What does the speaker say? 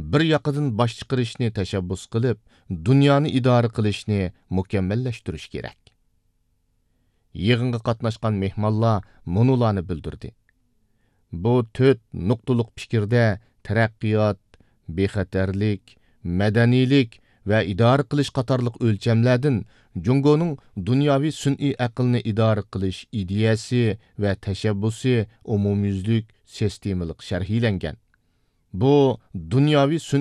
bir yoqidan bosh chiqarishni tashabbus qilib, dunyoni idora qilishni mukammallashtirish kerak. Yig'inga qatnashgan mehmonlar munolarni bildirdi. Bu 4 nuqtaliq fikrda taraqqiyot, bexatarlik, madaniylik va idora qilish qatorliq o'lchamlardan Jungoning dunyoviy sun'iy aqlni idora qilish ideyasi va tashabbusi umumyuzlik sistemalik sharhlangan. Bu dunyoviy